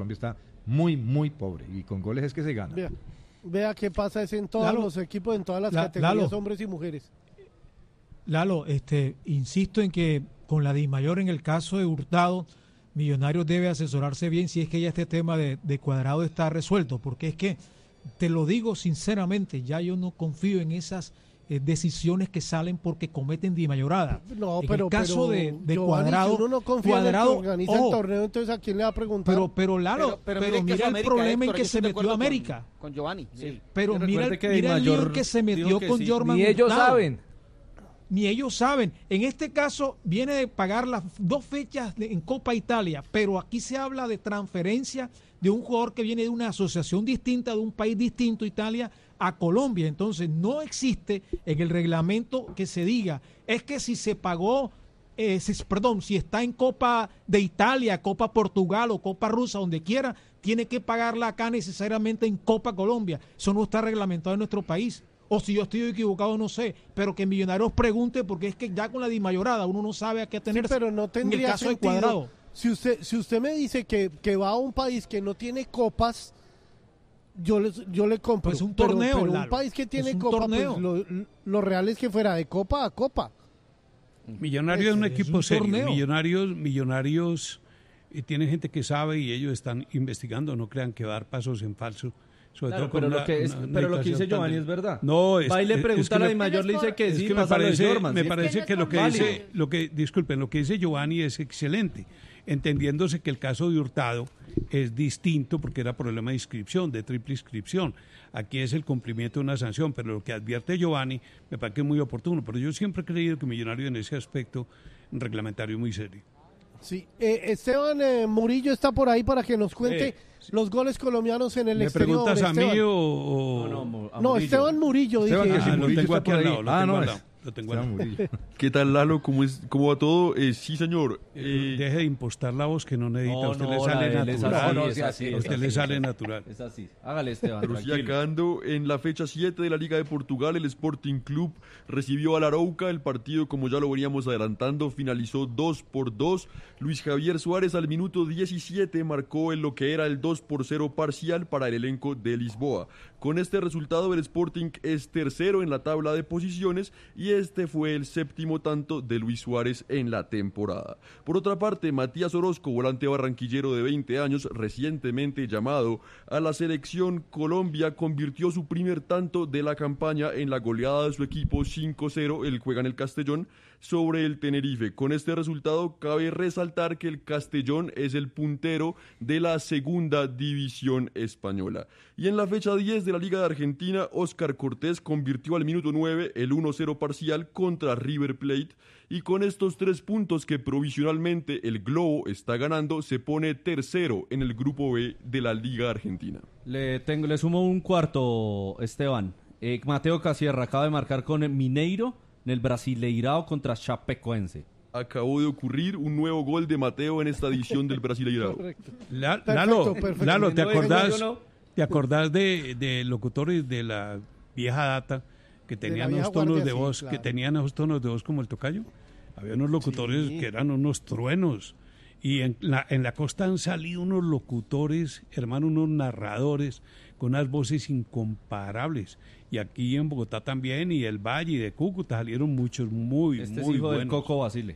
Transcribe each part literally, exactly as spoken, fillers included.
Colombia está muy, muy pobre, y con goles es que se gana. Vea, vea qué pasa es en todos Lalo, los equipos, en todas las La, categorías, Lalo, hombres y mujeres. Lalo, este, insisto en que con la Dimayor en el caso de Hurtado, Millonarios debe asesorarse bien si es que ya este tema de, de Cuadrado está resuelto, porque es que, te lo digo sinceramente, ya yo no confío en esas eh, decisiones que salen porque cometen Dimayorada. No, en pero, el caso pero, de, de Giovanni, Cuadrado, si uno no confía Cuadrado, en el que organiza ojo, el torneo, entonces ¿a quién le va a preguntar? Pero, pero Lalo, pero, pero, pero mira, mira el América, problema Héctor, en que se metió América. Con, con Giovanni, sí. Pero mira, que mira el lío en que se metió con sí. Jorman Ni ellos Hurtado. saben. Ni ellos saben. En este caso viene de pagar las dos fechas de, en Copa Italia, pero aquí se habla de transferencia de un jugador que viene de una asociación distinta, de un país distinto, Italia, a Colombia. Entonces no existe en el reglamento que se diga, es que si se pagó, eh, si, perdón, si está en Copa de Italia, Copa Portugal o Copa Rusa, donde quiera, tiene que pagarla acá necesariamente en Copa Colombia. Eso no está reglamentado en nuestro país. O si yo estoy equivocado, no sé, pero que Millonarios pregunte, porque es que ya con la Dimayorada uno no sabe a qué atenerse. Sí, pero no tendría en el caso sentido. de Cuadrado. Si usted, si usted me dice que, que va a un país que no tiene copas, yo le, yo le compro. Pues un Pero- torneo, pero, un Lalo. país que tiene Es un copa, torneo. pues lo, lo real es que fuera de copa a copa. Millonarios es un Es equipo un serio. torneo. Millonarios, Millonarios eh, tiene gente que sabe y ellos están investigando. No crean que va a dar pasos en falso. Sobre Claro, todo con pero lo una- que es- una- una pero lo que dice situación tan Giovanni de- es verdad. No, es, Va y le es- pregunta es que a la me- Dimayor, le dice que es sí, que me pasa lo de parece, Jorman, me sí, es parece que que no lo es que normal. dice, lo que, disculpen, lo que dice Giovanni es excelente, entendiéndose que el caso de Hurtado es distinto porque era problema de inscripción, de triple inscripción. Aquí es el cumplimiento de una sanción, pero lo que advierte Giovanni me parece que es muy oportuno. Pero yo siempre he creído que Millonario en ese aspecto reglamentario es muy serio. Sí, eh, Esteban eh, Murillo está por ahí para que nos cuente Eh, sí. los goles colombianos en el ¿Me exterior. preguntas a Esteban. mí o...? o- No, no, a No, Murillo. Esteban Murillo, Esteban, dije. que sí, Ah, lo Murillo tengo está aquí por al ahí. lado, lo Ah, tengo no, al es- lado. Lo tengo al Esteban lado. Murillo. ¿Qué tal, Lalo? ¿Cómo, es, cómo va todo? Eh, sí, señor. Eh, Deje de impostar la voz que no necesita, No, a usted no, le la sale de él es natural. así, No, es así, a es usted así, le es sale así. natural. Es así. Hágale, Esteban, pero sí, tranquilo. acá ando en la fecha siete de la Liga de Portugal, el Sporting Club recibió al Arauca. El partido, como ya lo veníamos adelantando, finalizó dos por dos. Luis Javier Suárez al minuto diecisiete marcó en lo que era el dos por cero parcial para el elenco de Lisboa. Con este resultado, el Sporting es tercero en la tabla de posiciones y este fue el séptimo tanto de Luis Suárez en la temporada. Por otra parte, Matías Orozco, volante barranquillero de veinte años, recientemente llamado a la selección Colombia, convirtió su primer tanto de la campaña en la goleada de su equipo cinco cero, el juega en el Castellón, sobre el Tenerife. Con este resultado cabe resaltar que el Castellón es el puntero de la segunda división española. Y en la fecha diez de la Liga de Argentina, Óscar Cortés convirtió al minuto nueve el uno cero parcial contra River Plate, y con estos tres puntos que provisionalmente el Globo está ganando, se pone tercero en el grupo B de la Liga Argentina. Le, tengo, le sumo un cuarto, Esteban. Eh, Mateo Casierra acaba de marcar con el Mineiro en el Brasileirao contra Chapecoense. Acabó de ocurrir un nuevo gol de Mateo en esta edición del Brasileirao. Correcto. La- Perfecto, Lalo, perfecto. Lalo, ¿te No, digo, acordás, yo no. ¿te acordás de, de locutores de la vieja data que tenían vieja unos tonos guardia, de sí, voz, claro. que tenían esos tonos de voz como el tocayo? Había unos locutores Sí. que eran unos truenos. Y en la, en la costa han salido unos locutores, hermano, unos narradores con unas voces incomparables. Y aquí en Bogotá también, y el Valle y de Cúcuta salieron muchos muy, Este muy es hijo del buenos. Coco Basile.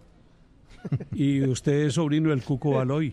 Y usted es sobrino del Cuco Baloy.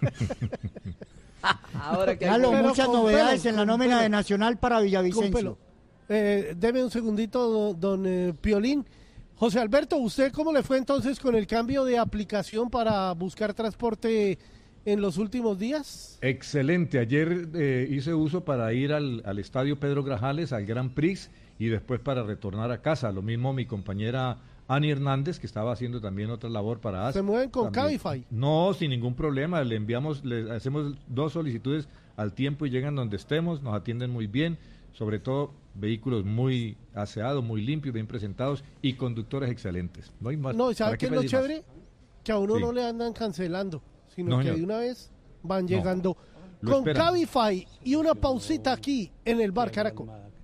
Ahora que Lalo, Pero muchas con novedades pelo, en la con nómina pelo. de Nacional para Con Villavicencio. pelo. Eh, deme un segundito, don, don, eh, Piolín. José Alberto, ¿usted cómo le fue entonces con el cambio de aplicación para buscar transporte en los últimos días? Excelente, ayer eh, hice uso para ir al, al estadio Pedro Grajales, al Grand Prix, y después para retornar a casa. Lo mismo mi compañera Ani Hernández, que estaba haciendo también otra labor para A S. ¿Se mueven con También. Cabify? No, sin ningún problema, le enviamos, le hacemos dos solicitudes al tiempo y llegan donde estemos, nos atienden muy bien, sobre todo vehículos muy aseados, muy limpios, bien presentados y conductores excelentes. No hay más. No, ¿para ¿sabe qué es lo pedir más? chévere? Que a uno Sí. no le andan cancelando, sino No, que señor. de una vez van No. llegando Lo con esperan. Cabify y una pausita aquí en el Bar Caracol.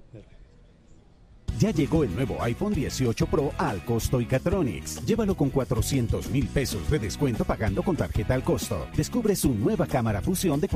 Ya llegó el nuevo iPhone dieciocho Pro al costo Icatronics. Llévalo con cuatrocientos mil pesos de descuento pagando con tarjeta al costo. Descubre su nueva cámara fusión de